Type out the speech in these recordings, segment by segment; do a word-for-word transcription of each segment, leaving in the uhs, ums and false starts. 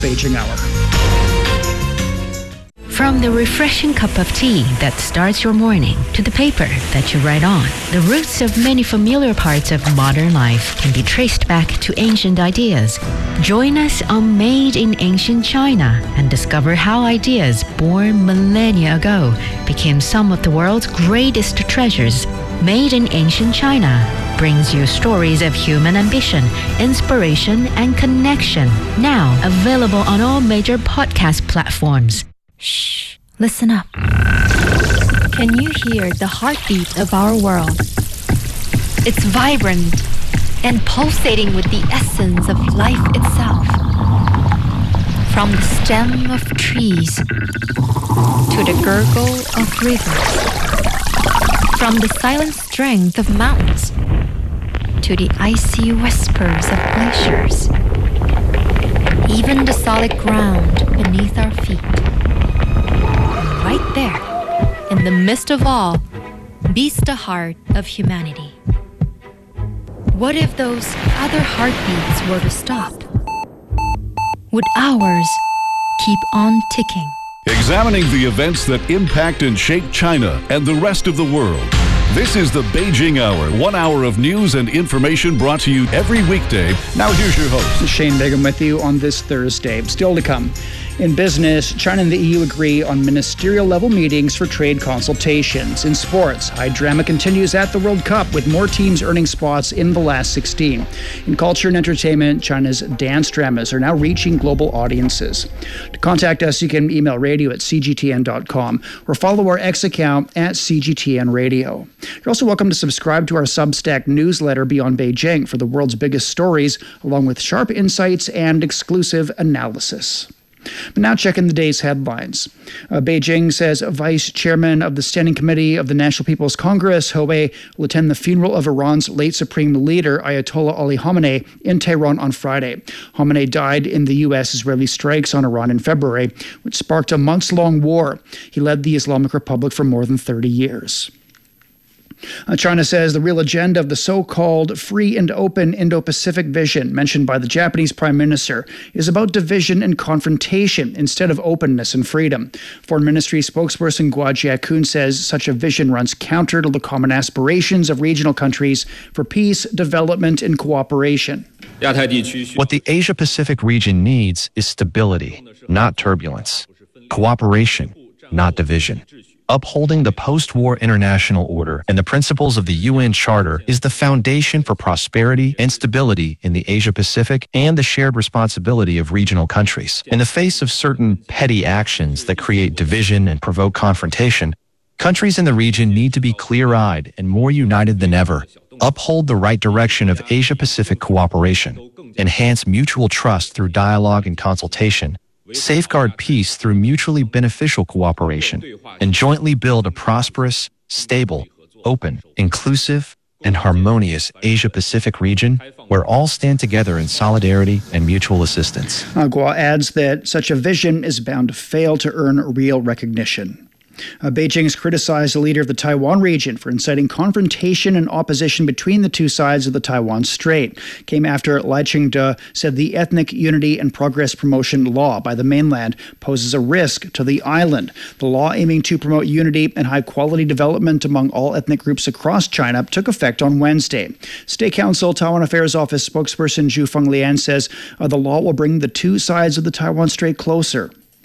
Beijing Hour. From the refreshing cup of tea that starts your morning to the paper that you write on, the roots of many familiar parts of modern life can be traced back to ancient ideas. Join us on Made in Ancient China and discover how ideas born millennia ago became some of the world's greatest treasures. Made in Ancient China brings you stories of human ambition, inspiration, and connection. Now available on all major podcast platforms. Shh, listen up. Can you hear the heartbeat of our world? It's vibrant and pulsating with the essence of life itself. From the stem of trees to the gurgle of rivers. From the silent strength of mountains to the icy whispers of glaciers. Even the solid ground beneath our feet. Right there, in the midst of all, beats the heart of humanity. What if those other heartbeats were to stop? Would ours keep on ticking? Examining the events that impact and shape China and the rest of the world. This is the Beijing Hour, one hour of news and information brought to you every weekday. Now here's your host. Shane Bigham with you on this Thursday. Still to come. In business, China and the E U agree on ministerial-level meetings for trade consultations. In sports, high drama continues at the World Cup with more teams earning spots in the last sixteen. In culture and entertainment, China's dance dramas are now reaching global audiences. To contact us, you can email radio at c g t n dot com or follow our X account at C G T N Radio. You're also welcome to subscribe to our Substack newsletter Beyond Beijing for the world's biggest stories, along with sharp insights and exclusive analysis. But now checking the day's headlines. Uh, Beijing says Vice Chairman of the Standing Committee of the National People's Congress, He Wei, will attend the funeral of Iran's late Supreme Leader, Ayatollah Ali Khamenei, in Tehran on Friday. Khamenei died in the U S-Israeli strikes on Iran in February, which sparked a months-long war. He led the Islamic Republic for more than thirty years. Uh, China says the real agenda of the so-called free and open Indo-Pacific vision mentioned by the Japanese Prime Minister is about division and confrontation instead of openness and freedom. Foreign Ministry spokesperson Guo Jiakun says such a vision runs counter to the common aspirations of regional countries for peace, development, and cooperation. What the Asia-Pacific region needs is stability, not turbulence. Cooperation, not division. Upholding the post-war international order and the principles of the U N Charter is the foundation for prosperity and stability in the Asia-Pacific and the shared responsibility of regional countries. In the face of certain petty actions that create division and provoke confrontation, countries in the region need to be clear-eyed and more united than ever, uphold the right direction of Asia-Pacific cooperation, enhance mutual trust through dialogue and consultation, safeguard peace through mutually beneficial cooperation, and jointly build a prosperous, stable, open, inclusive, and harmonious Asia-Pacific region where all stand together in solidarity and mutual assistance. Uh, Guo adds that such a vision is bound to fail to earn real recognition. Uh, Beijing has criticized the leader of the Taiwan region for inciting confrontation and opposition between the two sides of the Taiwan Strait. Came after Lai Ching-te said the Ethnic Unity and Progress Promotion Law by the mainland poses a risk to the island. The law aiming to promote unity and high-quality development among all ethnic groups across China took effect on Wednesday. State Council Taiwan Affairs Office spokesperson Zhu Fenglian says uh, the law will bring the two sides of the Taiwan Strait closer.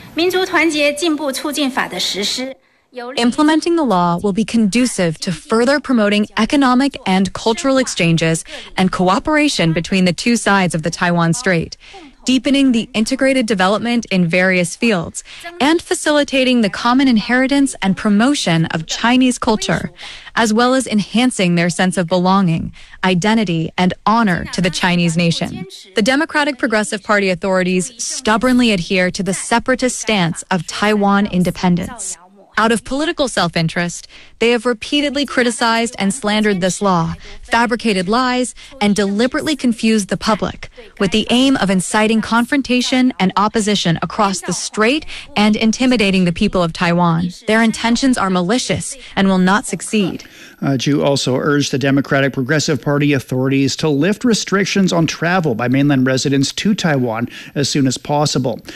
Implementing the law will be conducive to further promoting economic and cultural exchanges and cooperation between the two sides of the Taiwan Strait, deepening the integrated development in various fields, and facilitating the common inheritance and promotion of Chinese culture, as well as enhancing their sense of belonging, identity, and honor to the Chinese nation. The Democratic Progressive Party authorities stubbornly adhere to the separatist stance of Taiwan independence. Out of political self-interest, they have repeatedly criticized and slandered this law, fabricated lies, and deliberately confused the public with the aim of inciting confrontation and opposition across the strait and intimidating the people of Taiwan. Their intentions are malicious and will not succeed. Uh, Zhu also urged the Democratic Progressive Party authorities to lift restrictions on travel by mainland residents to Taiwan as soon as possible.